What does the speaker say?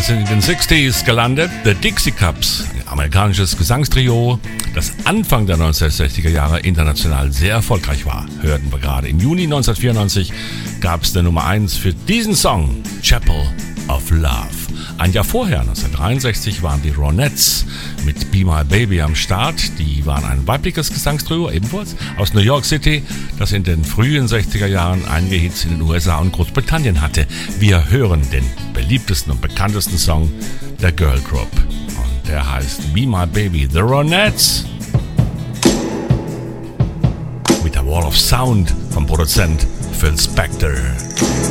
sind in den 60s gelandet. The Dixie Cups, ein amerikanisches Gesangstrio, das Anfang der 1960er Jahre international sehr erfolgreich war. Hörten wir gerade. Im Juni 1994 gab es eine Nummer 1 für diesen Song, Chapel of Love. Ein Jahr vorher, 1963, waren die Ronettes mit Be My Baby am Start. Die waren ein weibliches Gesangstrio, ebenfalls aus New York City, das in den frühen 60er Jahren einige Hits in den USA und Großbritannien hatte. Wir hören den beliebtesten und bekanntesten Song der Girl Group. Und der heißt Be My Baby, The Ronettes. Mit der Wall of Sound vom Produzent Phil Spector.